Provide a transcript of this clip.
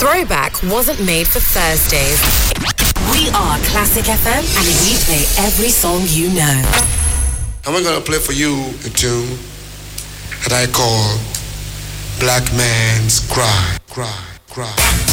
Throwback wasn't made for Thursdays. We are Classic FM, and we play every song you know. I'm going to play for you a tune that I call Black Man's Cry, Cry, Cry.